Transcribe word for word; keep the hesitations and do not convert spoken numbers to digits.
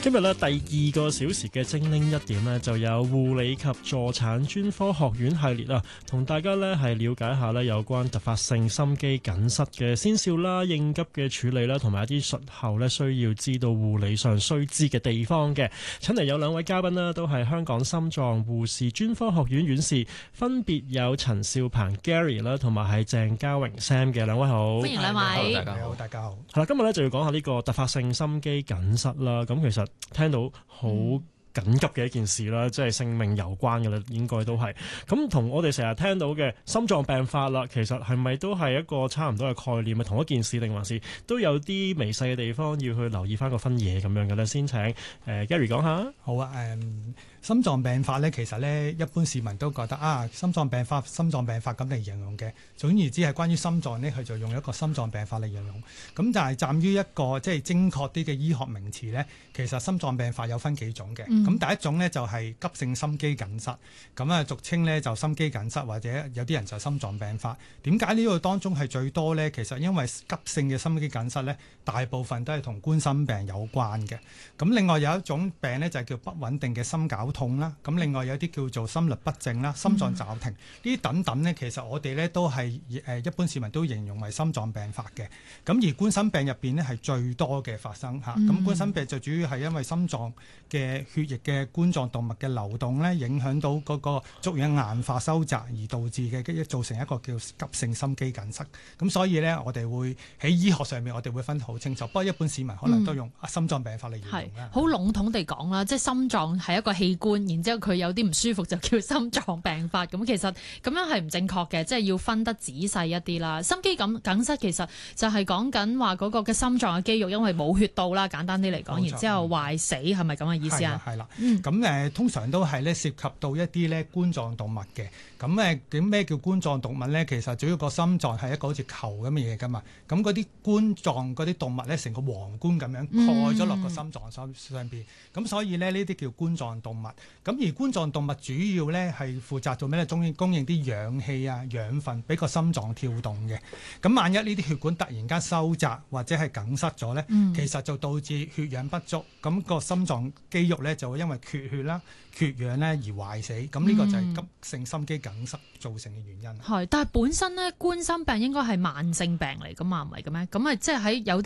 今日咧第二個小時嘅精靈一點咧，就有護理及助產專科學院系列啊，同大家咧係了解下咧有關突發性心肌梗塞嘅先兆啦、應急嘅處理啦，同埋一啲術後咧需要知道護理上須知嘅地方嘅。請嚟有兩位嘉賓啦，都係香港心臟護士專科學院院士，分別有陳兆鵬 Gary 啦，同埋係鄭家榮 Sam 嘅。兩位好， 歡迎兩位。 大家好，大家好。 係啦，今日咧就要講下呢個突發性心肌梗塞啦。咁其實聽到好緊急嘅一件事啦，即係性命攸關嘅啦，應該都係。咁同我哋成日聽到嘅心臟病發啦，其實係咪都係一個差唔多嘅概念啊？同一件事定還是都有啲微細嘅地方要去留意翻個分野咁樣嘅咧？先請誒、呃、Gary 講下。 好啊，誒、嗯、心臟病發咧，其實咧一般市民都覺得啊，心臟病發、心臟病發咁嚟形容嘅。總而言之係關於心臟咧，佢就用一個心臟病發嚟形容。咁但係站於一個即係精確啲嘅醫學名詞咧，其實心臟病發有分幾種嘅。咁、嗯、第一種咧就係急性心肌梗塞，咁啊俗稱咧就心肌梗塞，或者有啲人就心臟病發。點解呢個當中係最多咧？其實因為急性嘅心肌梗塞咧，大部分都係同冠心病有關嘅。咁另外有一種病咧就係叫不穩定嘅心絞痛啦。咁另外有啲叫做心律不正啦、心臟驟停呢啲、嗯、等等咧，其實我哋咧都係誒一般市民都形容為心臟病發嘅。咁而冠心病入邊咧係最多嘅發生嚇。咁、嗯、冠心病就主要係因為心臟嘅血液嘅冠狀動脈嘅流動咧，影響到嗰個粥樣硬化收窄而導致嘅，造成一個叫急性心肌梗塞。咁所以咧，我哋會喺醫學上面，我哋會分得好清楚。不過一般市民可能都用心臟病發嚟形容啦。 好籠統地講啦，即係心臟係一個器官，然之後佢有啲唔舒服就叫心臟病發。咁其實咁樣係唔正確嘅，即係要分得仔細一啲啦。心肌梗梗塞其實就係講緊話嗰個嘅心臟嘅肌肉因為冇血到啦，簡單啲嚟講，然之後壞死，係咪咁嘅意思啊？ 係啦，咁誒、嗯、通常都係咧涉及到一啲咧冠狀動脈嘅。咁誒點咩叫冠狀動脈咧？其實主要個心臟係一個好似球咁嘅嘢噶嘛。咁嗰啲冠狀嗰啲動脈咧，成個皇冠咁樣蓋咗落個心臟上上邊。咁、嗯、所以咧呢啲叫冠狀動脈。咁而冠狀動脈主要咧係負責做咩咧？供應供應啲氧氣啊、養分俾個心臟跳動嘅。咁萬一呢啲血管突然間收窄或者係梗塞咗咧、嗯，其實就導致血氧不足，咁、個心臟肌肉咧就會因為缺血啦、缺氧咧而壞死。咁呢個就係急性心肌梗塞造成嘅原因。 係、嗯，但係本身咧冠心病應該係慢性病嚟噶嘛，唔係嘅咩？咁啊，即係喺有